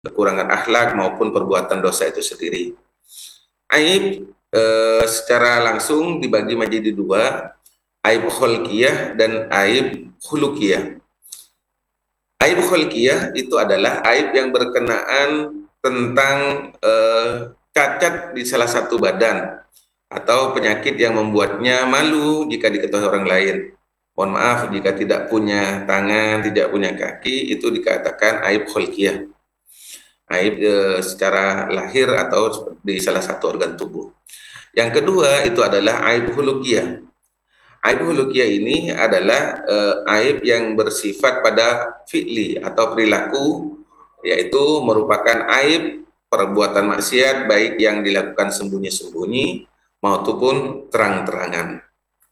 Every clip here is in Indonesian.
kekurangan akhlak maupun perbuatan dosa itu sendiri. Aib secara langsung dibagi menjadi dua, aib kholqiyah dan aib khuluqiyah. Aib kholqiyah itu adalah aib yang berkenaan tentang cacat di salah satu badan atau penyakit yang membuatnya malu jika diketahui orang lain. Mohon maaf jika tidak punya tangan, tidak punya kaki, itu dikatakan aib kholqiyah. Aib secara lahir atau di salah satu organ tubuh. Yang kedua itu adalah aib hulukiah. Aib hulukiah ini adalah aib yang bersifat pada fi'li atau perilaku, yaitu merupakan aib perbuatan maksiat baik yang dilakukan sembunyi-sembunyi maupun terang-terangan.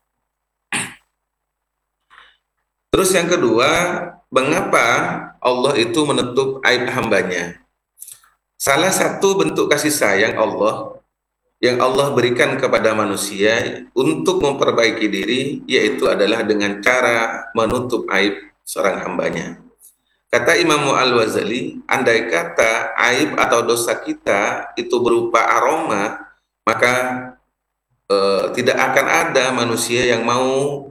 Terus yang kedua, mengapa Allah itu menutup aib hambanya? Salah satu bentuk kasih sayang Allah yang Allah berikan kepada manusia untuk memperbaiki diri, yaitu adalah dengan cara menutup aib seorang hambanya. Kata Imam Al-Ghazali, andai kata aib atau dosa kita itu berupa aroma, maka tidak akan ada manusia yang mau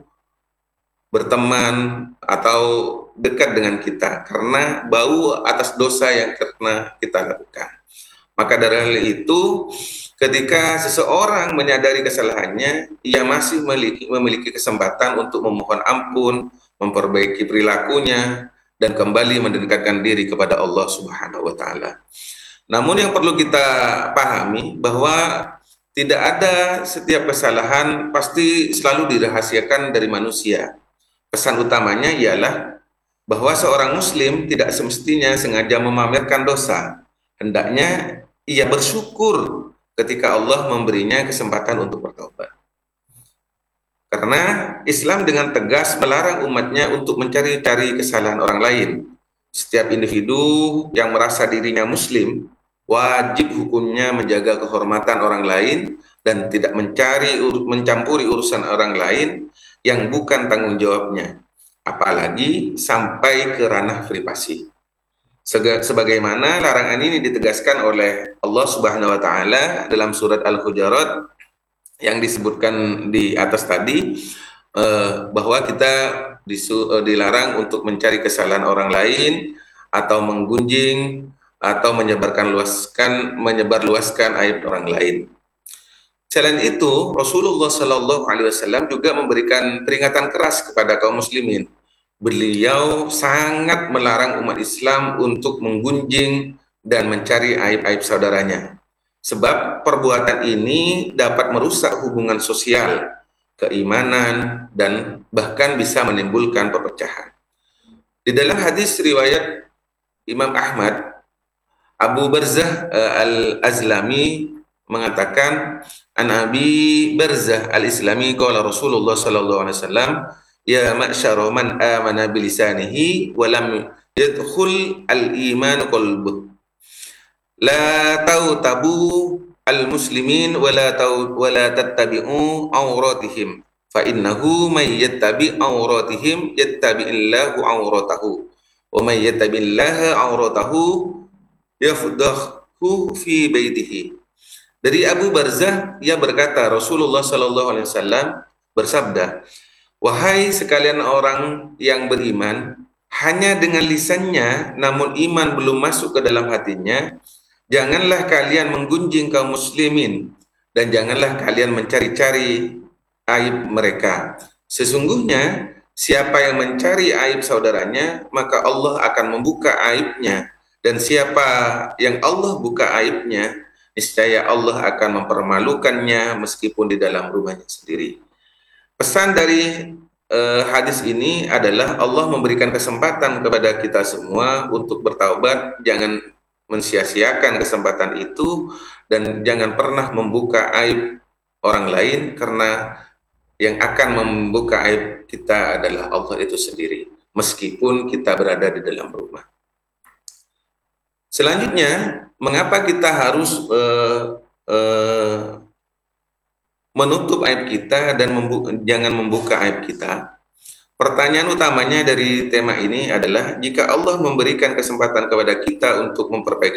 berteman atau dekat dengan kita karena bau atas dosa yang pernah kita lakukan. Maka dari hal itu, ketika seseorang menyadari kesalahannya, ia masih memiliki kesempatan untuk memohon ampun, memperbaiki perilakunya, dan kembali mendekatkan diri kepada Allah Subhanahu wa Ta'ala. Namun, yang perlu kita pahami bahwa tidak ada setiap kesalahan pasti selalu dirahasiakan dari manusia. Pesan utamanya ialah bahwa seorang Muslim tidak semestinya sengaja memamerkan dosa. Hendaknya ia bersyukur ketika Allah memberinya kesempatan untuk bertobat. Karena Islam dengan tegas melarang umatnya untuk mencari-cari kesalahan orang lain. Setiap individu yang merasa dirinya Muslim wajib hukumnya menjaga kehormatan orang lain dan tidak mencampuri urusan orang lain yang bukan tanggung jawabnya, apalagi sampai ke ranah privasi. Sebagaimana larangan ini ditegaskan oleh Allah Subhanahu wa taala dalam surat Al-Hujurat yang disebutkan di atas tadi, bahwa kita dilarang untuk mencari kesalahan orang lain atau menggunjing atau menyebarluaskan aib orang lain. Selain itu, Rasulullah Shallallahu Alaihi Wasallam juga memberikan peringatan keras kepada kaum muslimin. Beliau sangat melarang umat Islam untuk menggunjing dan mencari aib-aib saudaranya. Sebab perbuatan ini dapat merusak hubungan sosial, keimanan, dan bahkan bisa menimbulkan perpecahan. Di dalam hadis riwayat Imam Ahmad, Abu Barzah Al-Azlami mengatakan, an Abi Barzah Al-Islami qala Rasulullah sallallahu alaihi wasallam, ya ma'syara man amana bilisanihi wa lam yadkhul al-iman qalbuh, la tautabu al-muslimin wa la tattabi'u awratihim fa innahu may yattabi awratihim yattabi'illahu awratahu wa may yattabi'illahu awratahu yafdahu fi baitihi. Dari Abu Barzah, ia berkata, Rasulullah Shallallahu Alaihi Wasallam bersabda, wahai sekalian orang yang beriman, hanya dengan lisannya, namun iman belum masuk ke dalam hatinya, janganlah kalian menggunjing kaum muslimin, dan janganlah kalian mencari-cari aib mereka. Sesungguhnya, siapa yang mencari aib saudaranya, maka Allah akan membuka aibnya, dan siapa yang Allah buka aibnya, niscaya Allah akan mempermalukannya meskipun di dalam rumahnya sendiri. Pesan dari hadis ini adalah Allah memberikan kesempatan kepada kita semua untuk bertaubat, jangan mensia-siakan kesempatan itu, dan jangan pernah membuka aib orang lain, karena yang akan membuka aib kita adalah Allah itu sendiri, meskipun kita berada di dalam rumah. Selanjutnya, mengapa kita harus menutup aib kita dan jangan membuka aib kita? Pertanyaan utamanya dari tema ini adalah, jika Allah memberikan kesempatan kepada kita untuk memperbaiki